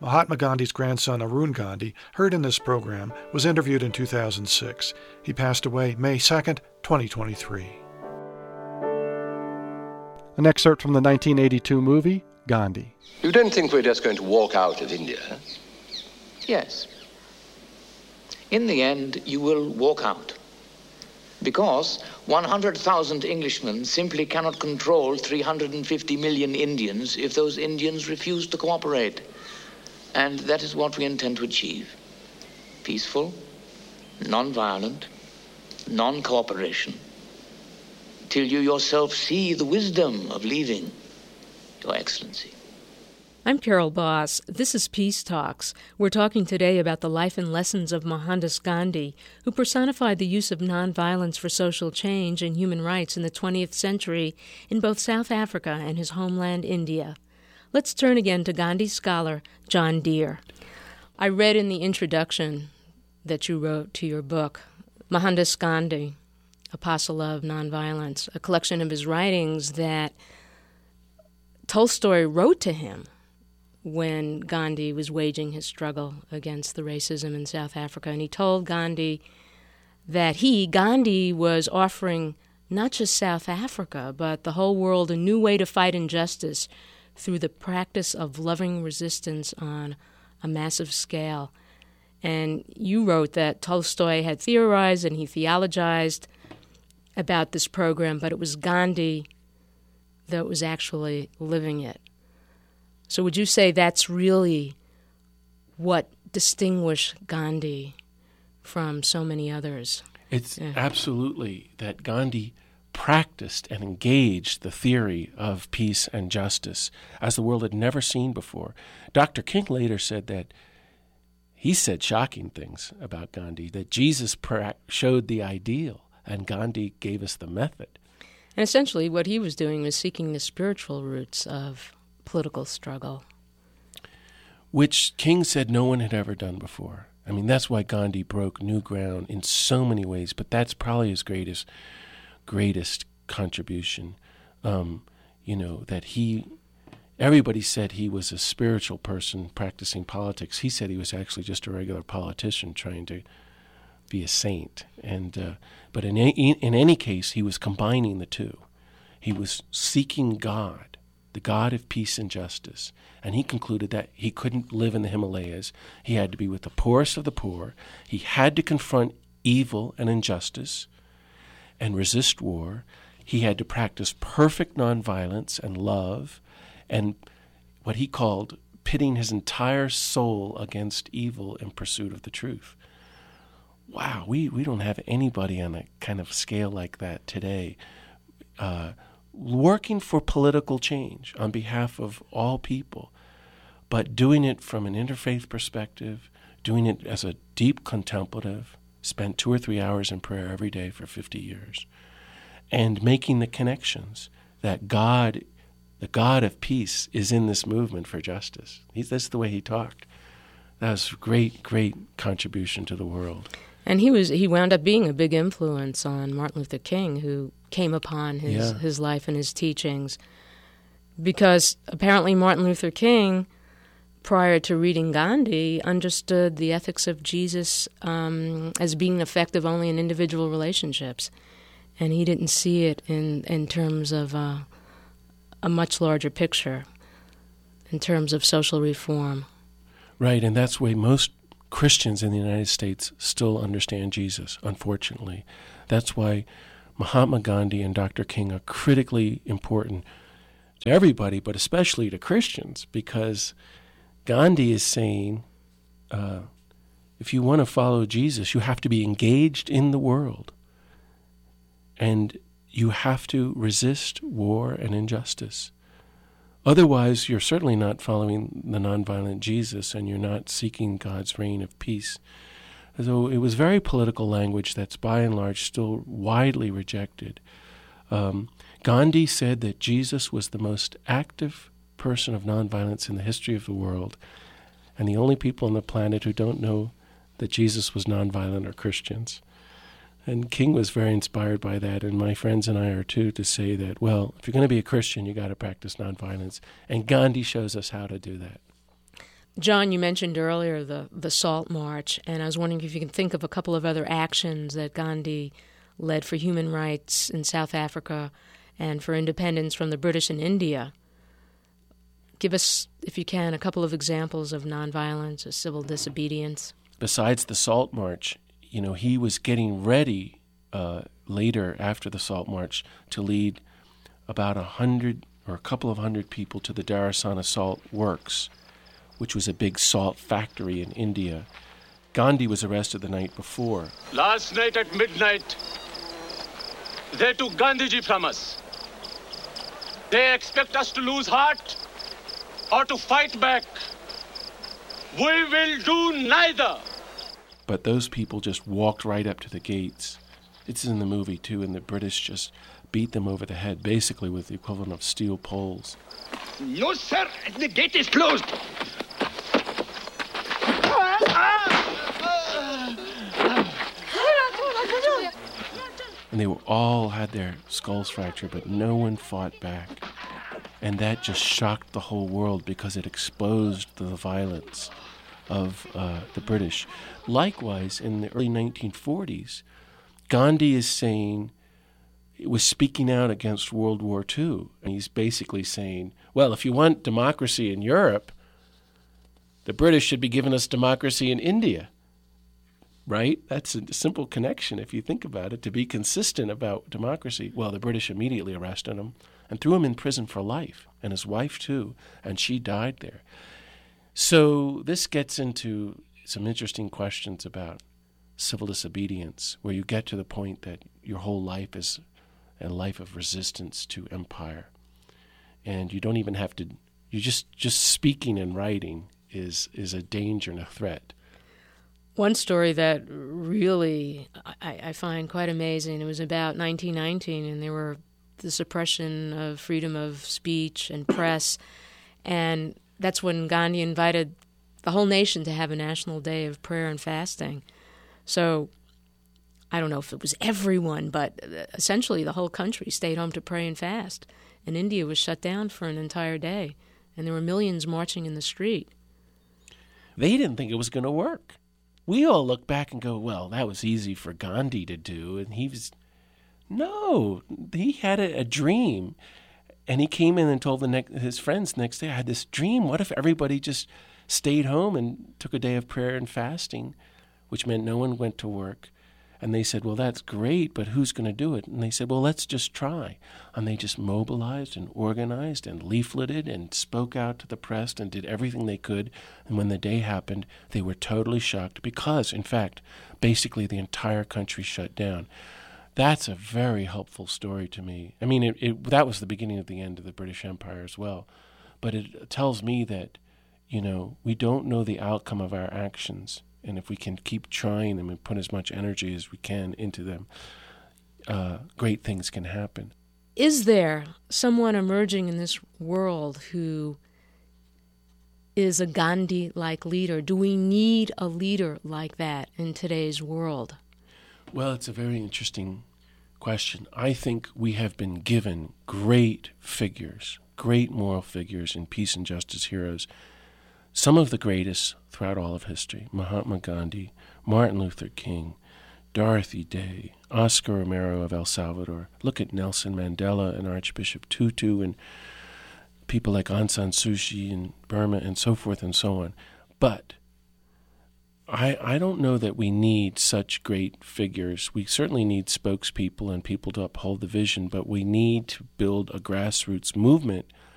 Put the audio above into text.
Mahatma Gandhi's grandson Arun Gandhi, heard in this program, was interviewed in 2006. He passed away May 2nd, 2023. An excerpt from the 1982 movie, Gandhi. You don't think we're just going to walk out of India? Yes. In the end, you will walk out. Because 100,000 Englishmen simply cannot control 350 million Indians if those Indians refuse to cooperate. And that is what we intend to achieve. Peaceful, non-violent, non-cooperation, till you yourself see the wisdom of leaving, Your Excellency. I'm Carol Boss. This is Peace Talks. We're talking today about the life and lessons of Mohandas Gandhi, who personified the use of nonviolence for social change and human rights in the 20th century in both South Africa and his homeland, India. Let's turn again to Gandhi scholar John Deere. I read in the introduction that you wrote to your book, Mohandas Gandhi, Apostle of Nonviolence, a collection of his writings that Tolstoy wrote to him when Gandhi was waging his struggle against the racism in South Africa. And he told Gandhi that Gandhi, was offering not just South Africa, but the whole world a new way to fight injustice through the practice of loving resistance on a massive scale. And you wrote that Tolstoy had theorized and he theologized about this program, but it was Gandhi that was actually living it. So would you say that's really what distinguished Gandhi from so many others? It's absolutely that Gandhi practiced and engaged the theory of peace and justice as the world had never seen before. Dr. King later said that he said shocking things about Gandhi, that Jesus showed the ideal and Gandhi gave us the method. And essentially what he was doing was seeking the spiritual roots of political struggle, which King said no one had ever done before. I mean, that's why Gandhi broke new ground in so many ways, but that's probably his greatest contribution. That everybody said he was a spiritual person practicing politics. He said he was actually just a regular politician trying to be a saint. But in any case, he was combining the two. He was seeking God, the God of peace and justice. And he concluded that he couldn't live in the Himalayas. He had to be with the poorest of the poor. He had to confront evil and injustice and resist war. He had to practice perfect nonviolence and love and what he called pitting his entire soul against evil in pursuit of the truth. Wow, we don't have anybody on a kind of scale like that today. Working for political change on behalf of all people, but doing it from an interfaith perspective, doing it as a deep contemplative, spent 2 or 3 hours in prayer every day for 50 years, and making the connections that God, the God of peace, is in this movement for justice. That's the way he talked. That was a great, great contribution to the world. And he wound up being a big influence on Martin Luther King, who came upon his life and his teachings. Because apparently Martin Luther King, prior to reading Gandhi, understood the ethics of Jesus as being effective only in individual relationships. And he didn't see it in terms of a much larger picture, in terms of social reform. Right, and that's the way most Christians in the United States still understand Jesus, unfortunately. That's why Mahatma Gandhi and Dr. King are critically important to everybody, but especially to Christians, because Gandhi is saying, if you want to follow Jesus, you have to be engaged in the world, and you have to resist war and injustice. Otherwise, you're certainly not following the nonviolent Jesus, and you're not seeking God's reign of peace. So it was very political language that's by and large still widely rejected. Gandhi said that Jesus was the most active person of nonviolence in the history of the world, and the only people on the planet who don't know that Jesus was nonviolent are Christians. And King was very inspired by that, and my friends and I are too, to say that, well, if you're going to be a Christian, you got to practice nonviolence. And Gandhi shows us how to do that. John, you mentioned earlier the Salt March, and I was wondering if you can think of a couple of other actions that Gandhi led for human rights in South Africa and for independence from the British in India. Give us, if you can, a couple of examples of nonviolence or civil disobedience. Besides the Salt March, he was getting ready later after the Salt March to lead about 100 or a couple of hundred people to the Dharasana Salt Works, which was a big salt factory in India. Gandhi was arrested the night before. Last night at midnight, they took Gandhiji from us. They expect us to lose heart or to fight back. We will do neither. But those people just walked right up to the gates. It's in the movie, too, and the British just beat them over the head, basically with the equivalent of steel poles. No, sir. The gate is closed. And they all had their skulls fractured, but no one fought back. And that just shocked the whole world because it exposed the violence of the British. Likewise, in the early 1940s, Gandhi was speaking out against World War II. And he's basically saying, well, if you want democracy in Europe, the British should be giving us democracy in India. Right? That's a simple connection if you think about it, to be consistent about democracy. Well, the British immediately arrested him and threw him in prison for life, and his wife too, and she died there. So this gets into some interesting questions about civil disobedience, where you get to the point that your whole life is a life of resistance to empire. And you don't even have to, you just speaking and writing is a danger and a threat. One story that really I find quite amazing, it was about 1919, and there were the suppression of freedom of speech and press, and that's when Gandhi invited the whole nation to have a national day of prayer and fasting. So I don't know if it was everyone, but essentially the whole country stayed home to pray and fast, and India was shut down for an entire day, and there were millions marching in the street. They didn't think it was going to work. We all look back and go, well, that was easy for Gandhi to do. And he had a dream. And he came in and told his friends the next day, I had this dream. What if everybody just stayed home and took a day of prayer and fasting, which meant no one went to work? And they said, well, that's great, but who's going to do it? And they said, well, let's just try. And they just mobilized and organized and leafleted and spoke out to the press and did everything they could. And when the day happened, they were totally shocked because, in fact, basically the entire country shut down. That's a very helpful story to me. I mean, that was the beginning of the end of the British Empire as well. But it tells me that, we don't know the outcome of our actions. And if we can keep trying them and put as much energy as we can into them, great things can happen. Is there someone emerging in this world who is a Gandhi-like leader? Do we need a leader like that in today's world? Well, it's a very interesting question. I think we have been given great figures, great moral figures and peace and justice heroes. Some of the greatest throughout all of history: Mahatma Gandhi, Martin Luther King, Dorothy Day, Oscar Romero of El Salvador. Look at Nelson Mandela and Archbishop Tutu and people like Aung San Suu Kyi in Burma and so forth and so on. But I don't know that we need such great figures. We certainly need spokespeople and people to uphold the vision, but we need to build a grassroots movement